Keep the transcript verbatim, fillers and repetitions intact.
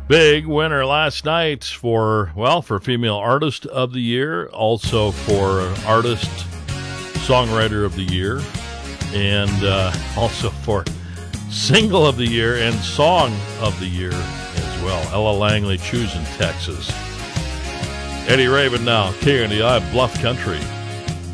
Big winner last night for, well, for Female Artist of the Year, also for Artist Songwriter of the Year, and uh, also for Single of the Year and Song of the Year as well. Ella Langley choosing Texas. Eddie Raven now, K N D I Bluff Country.